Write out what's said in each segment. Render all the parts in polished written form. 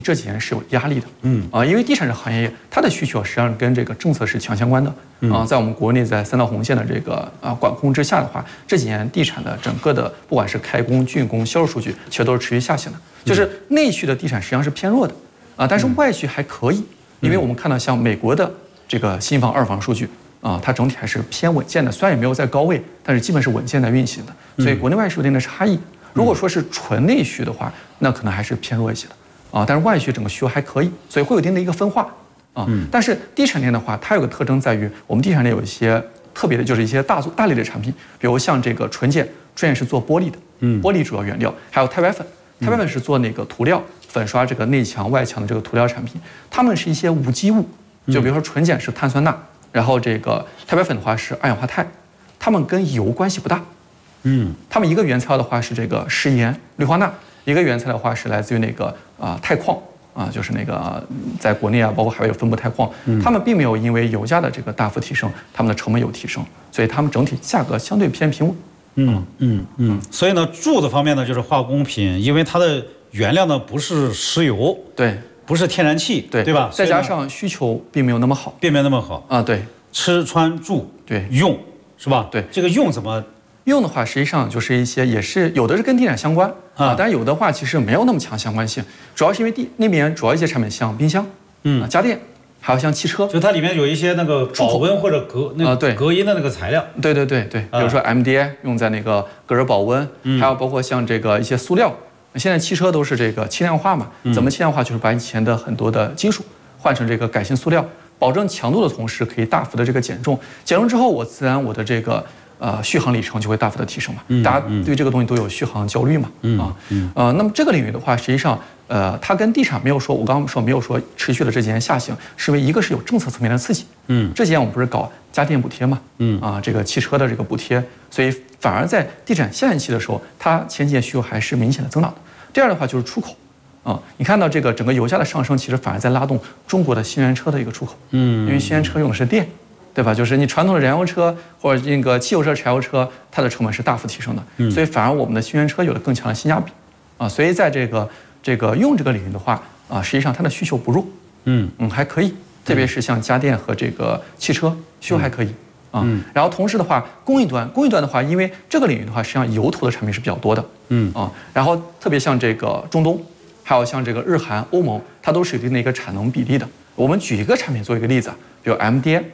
这几年是有压力的，因为地产这行业它的需求实际上跟这个政策是强相关的，在我们国内在3道红线的这个管控之下的话，这几年地产的整个的不管是开工、竣工、销售数据，其实都是持续下行的，就是内需的地产实际上是偏弱的，但是外需还可以，因为我们看到像美国的这个新房、二房数据它整体还是偏稳健的，虽然也没有在高位，但是基本是稳健在运行的，所以国内外是有一定的差异。如果说是纯内需的话，那可能还是偏弱一些的。但是外需整个需求还可以，所以会有一定的一个分化但是地产链的话，它有个特征在于，我们地产链有一些特别的，就是一些大类的产品，比如像这个纯碱是做玻璃的，玻璃主要原料，还有钛白粉，钛白粉是做那个涂料，粉刷这个内墙、外墙的这个涂料产品，它们是一些无机物，就比如说纯碱是碳酸钠，然后这个钛白粉的话是二氧化钛，它们跟油关系不大，它们一个原材料的话是这个食盐、氯化钠。一个原材料的话是来自于那个钛矿就是那个在国内包括海外有分布钛矿，他们并没有因为油价的这个大幅提升，他们的成本有提升，所以他们整体价格相对偏平稳。 所以呢，住的方面呢就是化工品，因为它的原料呢不是石油， 对， 不是天然气，对吧？ 再加上需求并没有那么好， 对，吃穿住对用是吧？ 对， 这个用怎么？ 用的话，实际上就是一些也是有的是跟地产相关但是有的话其实没有那么强相关性，主要是因为那边主要一些产品像冰箱、家电，还有像汽车， 就它里面有一些那个保温或者隔音的那个材料， 对，比如说 MDI 用在那个隔热保温，还有包括像这个一些塑料，现在汽车都是这个轻量化嘛，怎么轻量化？就是把以前的很多的金属换成这个改性塑料，保证强度的同时可以大幅的这个减重，减重之后我自然我的这个。续航里程就会大幅的提升嘛，大家对这个东西都有续航焦虑嘛，那么这个领域的话，实际上，它跟地产没有说，我刚刚说没有说持续的这几年下行，是因为一个是有政策层面的刺激，这几年我们不是搞家电补贴嘛，这个汽车的这个补贴，所以反而在地产下行期的时候，它前几年需求还是明显的增长的。第二的话就是出口，你看到这个整个油价的上升，其实反而在拉动中国的新能源车的一个出口，因为新能源车用的是电。对吧？就是你传统的燃油车或者那个汽油车、柴油车，它的成本是大幅提升的，所以反而我们的新能源车有了更强的性价比所以在这个用这个领域的话实际上它的需求不弱，还可以，特别是像家电和这个汽车需求还可以然后同时的话，工艺端的话，因为这个领域的话，实际上油头的产品是比较多的，然后特别像这个中东，还有像这个日韩、欧盟，它都是有一定的一个产能比例的。我们举一个产品做一个例子，比如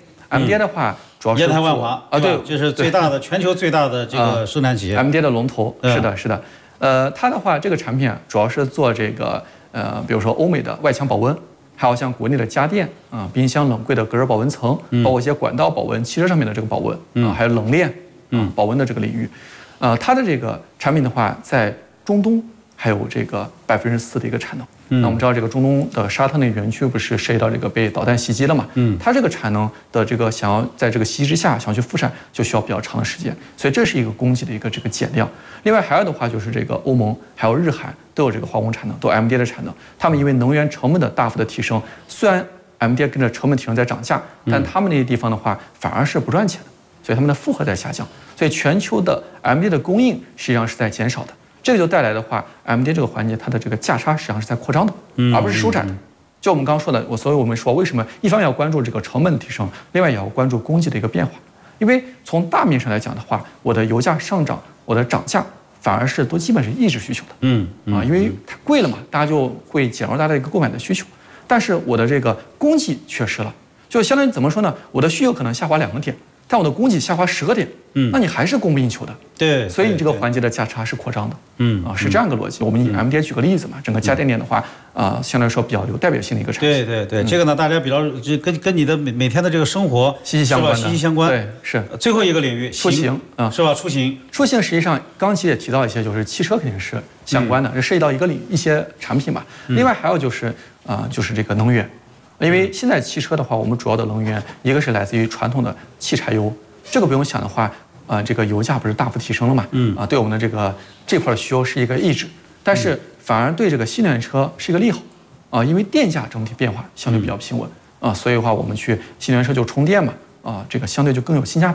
MDI 的话，主要是烟台万华对， 就是最大的全球最大的这个生产企业 ，MDI 的龙头，是的，它的话这个产品主要是做这个比如说欧美的外墙保温，还有像国内的家电冰箱、冷柜的隔热保温层，包括一些管道保温、汽车上面的这个保温还有冷链保温的这个领域，它的这个产品的话，在中东还有这个4%的一个产能。那我们知道这个中东的沙特那园区不是涉及到这个被导弹袭击了嘛？它这个产能的这个想要在这个袭击之下想要去复产，就需要比较长的时间，所以这是一个供给的一个这个减量。另外还有的话就是这个欧盟还有日韩都有这个化工产能，都有 MDI 的产能，他们因为能源成本的大幅的提升，虽然 MDI 跟着成本提升在涨价，但他们那些地方的话反而是不赚钱的，所以他们的负荷在下降，所以全球的 MDI 的供应实际上是在减少的。这个就带来的话 ，MDI 这个环节它的这个价差实际上是在扩张的，而不是收窄的。就我们刚刚说的，所以我们说为什么一方面要关注这个成本的提升，另外也要关注供给的一个变化。因为从大面上来讲的话，我的油价上涨，我的涨价反而是都基本是抑制需求的。因为它贵了嘛，大家就会减弱大家的一个购买的需求。但是我的这个供给缺失了，就相当于怎么说呢？我的需求可能下滑2个点。但我的供给下滑10个点，那你还是供不应求的， 对， 所以你这个环节的价差是扩张的，是这样一个逻辑。我们以 MDI 举个例子嘛，整个家电链的话，相对来说比较有代表性的一个产品。 对，这个呢，大家比较跟你的每天的这个生活息息相关，对，是。 最后一个领域， 出行是吧？出行实际上刚才也提到一些，就是汽车肯定是相关的，这涉及到一些产品嘛。另外还有就是这个能源。因为现在汽车的话，我们主要的能源一个是来自于传统的汽柴油，这个不用想的话，这个油价不是大幅提升了嘛，对我们的这块的需求是一个抑制，但是反而对这个新能源车是一个利好，因为电价整体变化相对比较平稳所以的话我们去新能源车就充电嘛，这个相对就更有性价比了。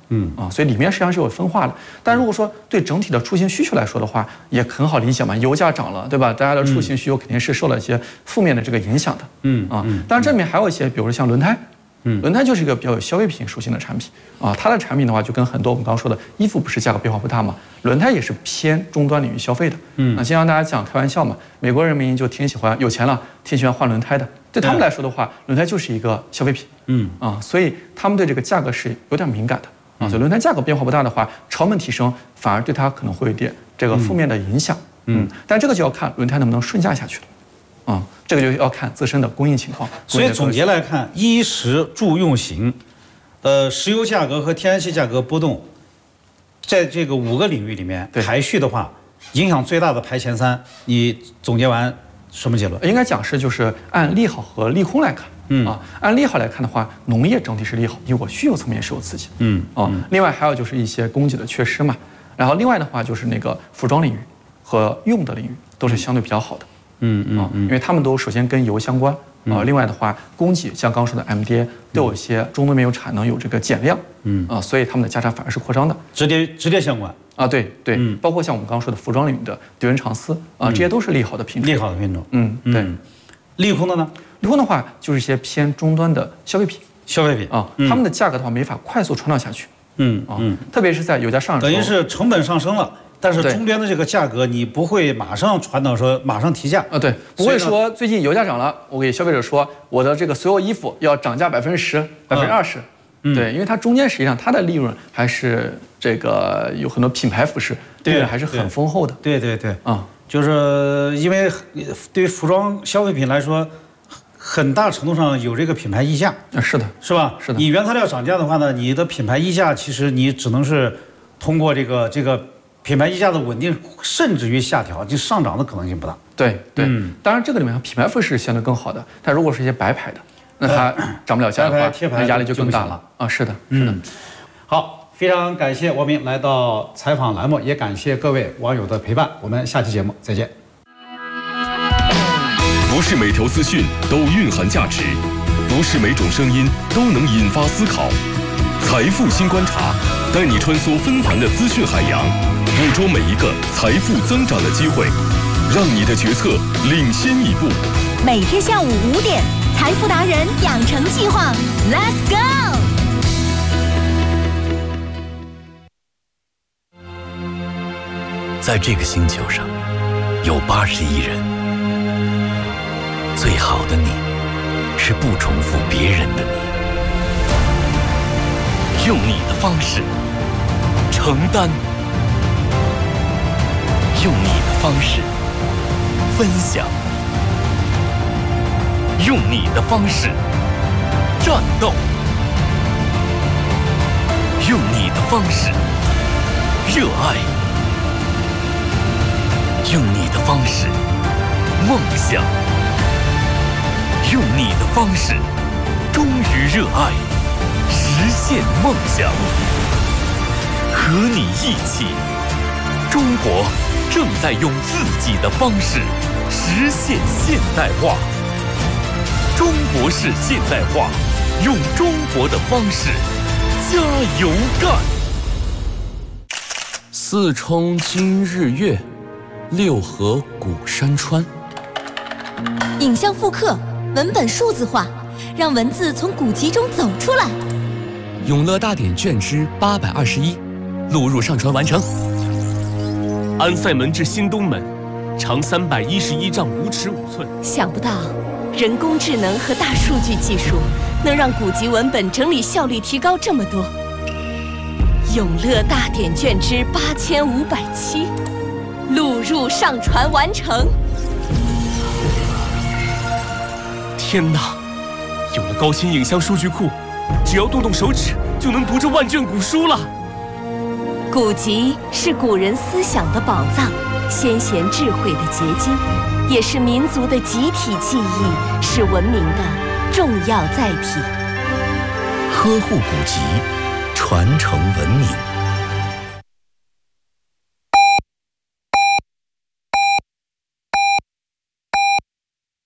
所以里面实际上是有分化的。但如果说对整体的出行需求来说的话，也很好理解嘛，油价涨了，对吧？大家的出行需求肯定是受了一些负面的这个影响的。当然这里面还有一些，比如说像轮胎。轮胎就是一个比较有消费品属性的产品它的产品的话就跟很多我们刚刚说的衣服不是价格变化不大嘛，轮胎也是偏终端领域消费的。经常大家讲开玩笑嘛，美国人民就挺喜欢有钱了，挺喜欢换轮胎的。对他们来说的话，轮胎就是一个消费品。所以他们对这个价格是有点敏感的所以轮胎价格变化不大的话，成本提升反而对它可能会有一点这个负面的影响。但这个就要看轮胎能不能顺价下去了。这个就要看自身的供应情况。 所以总结来看，衣食住用行，石油价格和天然气价格波动，在这个5个领域里面排序的话，影响最大的排前3。你总结完什么结论？ 应该讲是就是按利好和利空来看。按利好来看的话，农业整体是利好，因为我需求层面是有刺激。另外还有就是一些供给的缺失嘛。然后另外的话就是那个服装领域和用的领域都是相对比较好的。因为他们都首先跟油相关另外的话，供给像刚刚说的 MDA 都有一些终端没有产能有这个减量，所以他们的价差反而是扩张的， 直接相关对，包括像我们刚刚说的服装领域的德源长丝这些都是利好的品种。 利好的品种， 对。 利空的呢？ 利空的话就是一些偏终端的消费品他们的价格的话没法快速传导下去，特别是在油价上涨， 等于是成本上升了。但是终端的这个价格，你不会马上传导说马上提价对，不会说最近油价涨了，我给消费者说我的这个所有衣服要涨价10%、20%，对，因为它中间实际上它的利润还是这个有很多品牌服饰，利润还是很丰厚的。 对，就是因为对于服装消费品来说，很大程度上有这个品牌溢价。 是的， 是吧？ 是的。 你原材料涨价的话呢，你的品牌溢价其实你只能是通过这个品牌溢价的稳定，甚至于下调，就上涨的可能性不大。 对，当然这个里面品牌服饰是相对更好的，但如果是一些白牌的，那它涨不了价的话，那压力就更大了是的。 好，非常感谢王明来到采访栏目，也感谢各位网友的陪伴，我们下期节目再见。 不是每条资讯都蕴含价值，不是每种声音都能引发思考。财富新观察，带你穿梭纷繁的资讯海洋，捕捉每一个财富增长的机会，让你的决策领先一步。 每天下午5点，财富达人养成计划 ，Let's go！ 在这个星球上，有80亿人，最好的你，是不重复别人的你。用你的方式承担，用你的方式分享，用你的方式战斗，用你的方式热爱，用你的方式梦想，用你的方式忠于热爱，实现梦想。和你一起，中国正在用自己的方式实现现代化。中国式现代化，用中国的方式加油干。四冲今日月，六合古山川。 影像复刻，文本数字化，让文字从古籍中走出来。 永乐大典卷之821，录入上传完成。安塞门至新东门，长311丈5尺5寸。 想不到，人工智能和大数据技术能让古籍文本整理效率提高这么多。永乐大典卷之8507，录入上传完成。 天哪！有了高清影像数据库，只要动动手指就能读这万卷古书了。 古籍是古人思想的宝藏，先贤智慧的结晶，也是民族的集体记忆，是文明的重要载体。 呵护古籍，传承文明。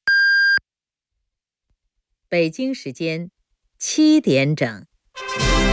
北京时间7点整。